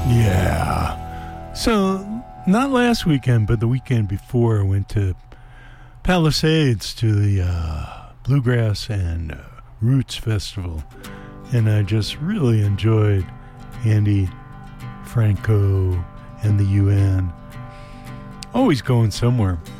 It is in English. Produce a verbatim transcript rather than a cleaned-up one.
Yeah. So, not last weekend, but the weekend before, I went to Palisades to the uh, Bluegrass and uh, Roots Festival. And I just really enjoyed Andy Franco and the U N. Always going somewhere.